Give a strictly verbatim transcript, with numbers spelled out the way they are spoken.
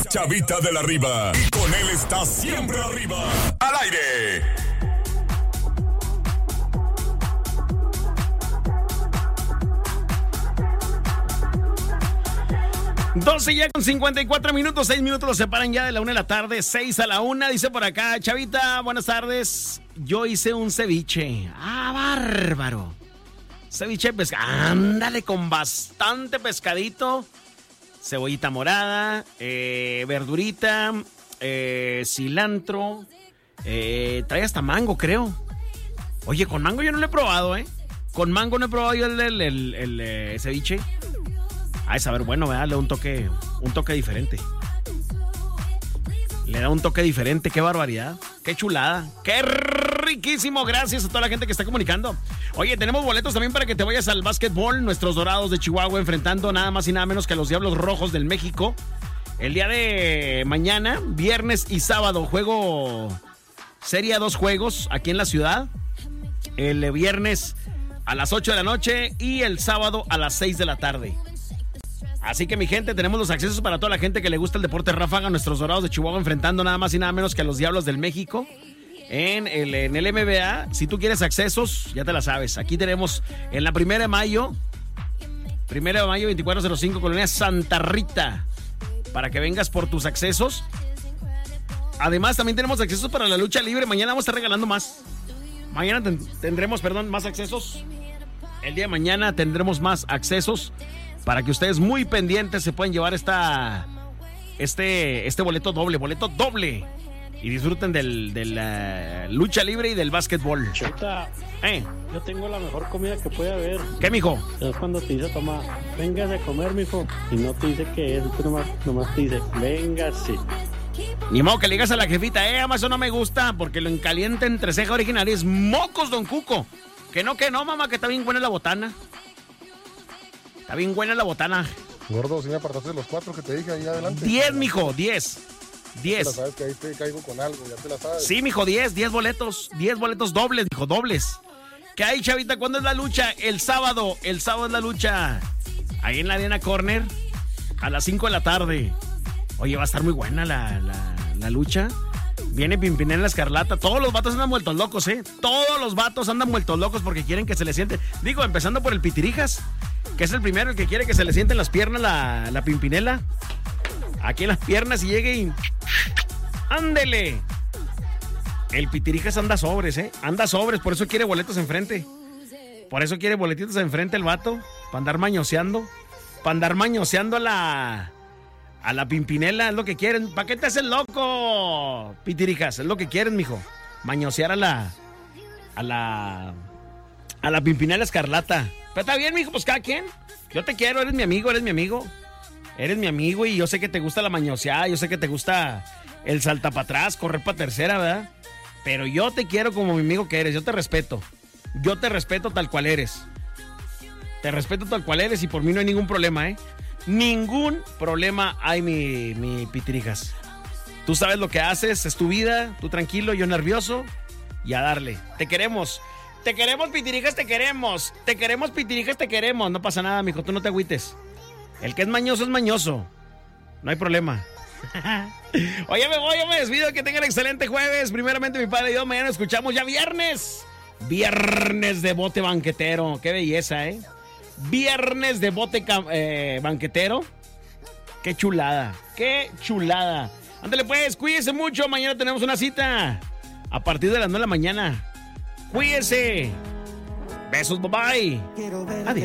Chavita de la Riva. Y con él está siempre arriba. Al aire. doce ya con cincuenta y cuatro minutos, seis minutos los separan ya de la una de la tarde, seis a la una, dice por acá, Chavita, buenas tardes, yo hice un ceviche, ah, bárbaro, ceviche de pescado, ándale, con bastante pescadito, cebollita morada, eh, verdurita, eh, cilantro, eh, trae hasta mango, creo, oye, con mango yo no lo he probado, eh, con mango no he probado yo el, el, el, el, el ceviche. Ah, es saber, bueno, ¿verdad? Le da un toque, un toque diferente. Le da un toque diferente, qué barbaridad, qué chulada, qué riquísimo. Gracias a toda la gente que está comunicando. Oye, tenemos boletos también para que te vayas al básquetbol. Nuestros Dorados de Chihuahua enfrentando nada más y nada menos que a los Diablos Rojos del México. El día de mañana, viernes y sábado, juego, serie a dos juegos aquí en la ciudad. El viernes a las ocho de la noche y el sábado a las seis de la tarde. Así que mi gente, tenemos los accesos para toda la gente que le gusta el deporte ráfaga. Nuestros Dorados de Chihuahua enfrentando nada más y nada menos que a los Diablos del México en el, en el M B A. Si tú quieres accesos, ya te la sabes. Aquí tenemos en la primera de mayo, primera de mayo, veinticuatro cero cinco, Colonia Santa Rita, para que vengas por tus accesos. Además, también tenemos accesos para la lucha libre. Mañana vamos a estar regalando más. Mañana ten, tendremos, perdón, más accesos. El día de mañana tendremos más accesos para que ustedes muy pendientes se puedan llevar esta, este, este boleto doble, boleto doble. Y disfruten del, de la lucha libre y del básquetbol. Chota, eh. yo tengo la mejor comida que puede haber. ¿Qué, mijo? Es cuando te dice, toma, véngase a comer, mijo. Y no te dice qué es, tú nomás, nomás te dice, véngase. Ni modo que le digas a la jefita, eh, ama, eso no me gusta, porque lo encalienta entre ceja original y es mocos, don Cuco. Que no, que no, mamá, que está bien buena la botana. Está bien buena la botana. Gordo, si me apartaste de los cuatro que te dije ahí adelante. Diez, mijo, diez. Diez. Ya sabes que ahí te caigo con algo, ya te la sabes. Sí, mijo, diez, diez boletos. Diez boletos dobles, mijo, dobles. ¿Qué hay, Chavita? ¿Cuándo es la lucha? El sábado. El sábado es la lucha. Ahí en la Arena Corner. A las cinco de la tarde. Oye, va a estar muy buena la, la, la lucha. Viene Pimpinela Escarlata. Todos los vatos andan vueltos locos, ¿eh? Todos los vatos andan vueltos locos porque quieren que se les siente. Digo, empezando por el Pitirijas, que es el primero el que quiere que se le sienten las piernas la, la Pimpinela. Aquí en las piernas y llegue y... ¡Ándele! El Pitirijas anda sobres, ¿eh? Anda sobres, por eso quiere boletos enfrente. Por eso quiere boletitos enfrente el vato. Para andar mañoseando. Para andar mañoseando a la... A la Pimpinela, es lo que quieren. ¿Para qué te haces loco, Pitirijas? Es lo que quieren, mijo. Mañosear a la... A la... A la Pimpinela Escarlata. Pero está bien, mijo, pues cada quien. Yo te quiero, eres mi amigo, eres mi amigo. Eres mi amigo y yo sé que te gusta la mañoseada, yo sé que te gusta el salta para atrás, correr para tercera, ¿verdad? Pero yo te quiero como mi amigo que eres, yo te respeto. Yo te respeto tal cual eres. Te respeto tal cual eres y por mí no hay ningún problema, ¿eh? Ningún problema hay, mi, mi Pitirijas. Tú sabes lo que haces, es tu vida, tú tranquilo, yo nervioso y a darle. Te queremos. Te queremos, Pitirijas, te queremos. Te queremos, Pitirijas, te queremos. No pasa nada, mijo, tú no te agüites. El que es mañoso es mañoso. No hay problema. Oye, me voy, yo me despido. Que tengan excelente jueves. Primeramente, mi padre y yo, mañana escuchamos ya viernes. Viernes de bote banquetero. Qué belleza, ¿eh? Viernes de bote eh, banquetero. Qué chulada. Qué chulada. Ándale pues, cuídense mucho. Mañana tenemos una cita. A partir de las nueve de la mañana. Cuídense. Besos, bye bye. Adiós.